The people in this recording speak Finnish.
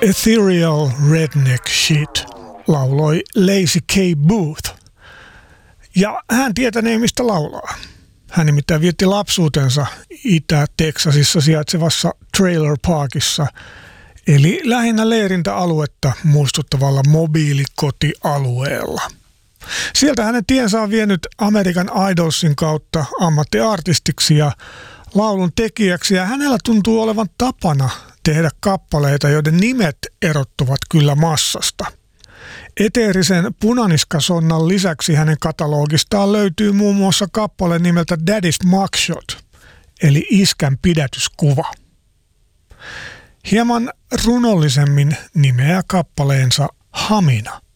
Ethereal Redneck Shit, lauloi Lazy K. Booth. Ja hän tietänee, mistä laulaa. Hän nimittäin vietti lapsuutensa Itä-Teksasissa sijaitsevassa Trailer Parkissa, eli lähinnä leirintäaluetta muistuttavalla mobiilikotialueella. Sieltä hänen tiensä on vienyt American Idolsin kautta ammattiartistiksi ja laulun tekijäksi, ja hänellä tuntuu olevan tapana tehdä kappaleita, joiden nimet erottuvat kyllä massasta. Eteerisen punaniskasonnan lisäksi hänen katalogistaan löytyy muun muassa kappale nimeltä Daddy's Mugshot, eli iskän pidätyskuva. Hieman runollisemmin nimeää kappaleensa Hamina.